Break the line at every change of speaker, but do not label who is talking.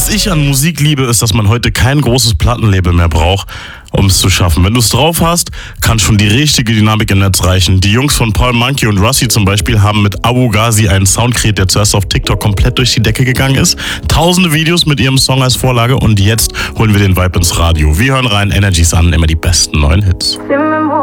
Was ich an Musik liebe, ist, dass man heute kein großes Plattenlabel mehr braucht, um es zu schaffen. Wenn du es drauf hast, kann schon die richtige Dynamik im Netz reichen. Die Jungs von Paul Monkey und Rossi zum Beispiel haben mit Abu Ghazi einen Sound kreiert, der zuerst auf TikTok komplett durch die Decke gegangen ist. Tausende Videos mit ihrem Song als Vorlage und jetzt holen wir den Vibe ins Radio. Wir hören rein, Energies an, immer die besten neuen Hits.